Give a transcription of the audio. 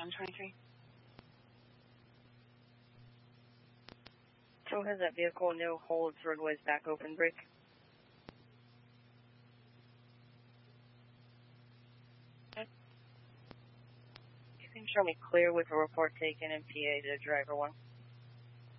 on 23. So has that vehicle no holds, roadways back open brake? Okay. You can show me clear with a report taken in PA to driver 1.